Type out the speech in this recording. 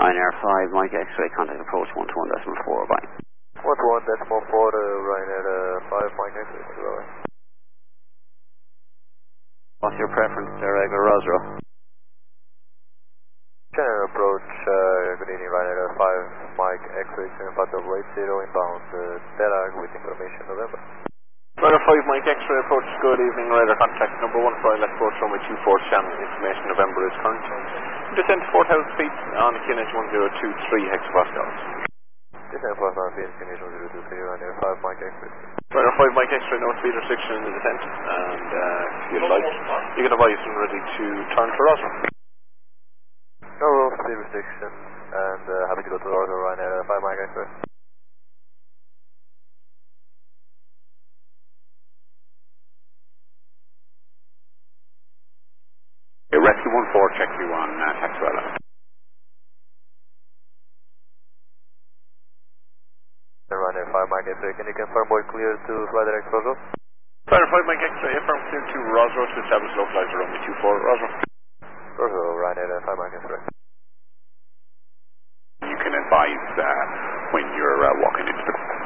Ryanair 5, Mike X-ray, contact approach 121.4, bye. 121.4 to Ryanair 5, Mike X-ray, What's your preference there, regular Rosro? Channel approach, good evening, Ryanair 5, Mike X-ray, 7580, inbound Delag with information November. Ryanair 5, Mike X-ray approach, good evening, radar contact number 1 for left approach runway 24 channel, information November is current. Descent 4,000 feet on QNH 1023 hectopascals. Descent 4,000 feet, QNH 1023, Ryanair 5, Mike X-ray. Ryanair 5, Mike X-ray, no speed restriction in the descent, and if you'd like, you can advise when ready to turn to Roswell. No speed restriction, and happy to go to Roswell, Ryanair 5, Mike X-ray. Rescue 14, check you on Taxwell. Ryanair 5, Mike X-ray, can you confirm board clear to fly direct Roswell? Ryanair 5, Mike X-ray, affirm clear to Roswell to establish localizer runway 24 Roswell. Roswell, Ryanair 5, Mike X-ray.